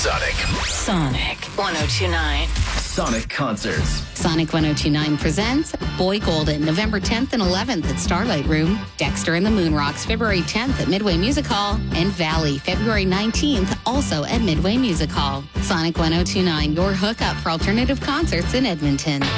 Sonic. Sonic 1029. Sonic Concerts. Sonic 1029 presents Boy Golden, November 10th and 11th at Starlight Room. Dexter and the Moon Rocks, February 10th at Midway Music Hall. And Valley, February 19th, also at Midway Music Hall. Sonic 1029, your hookup for alternative concerts in Edmonton.